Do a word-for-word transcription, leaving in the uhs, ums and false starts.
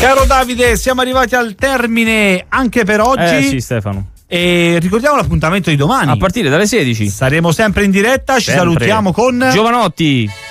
Caro Davide, siamo arrivati al termine anche per oggi. Eh sì, Stefano. E ricordiamo l'appuntamento di domani. A partire dalle sedici. Saremo sempre in diretta, ci Sempre. salutiamo con Giovanotti.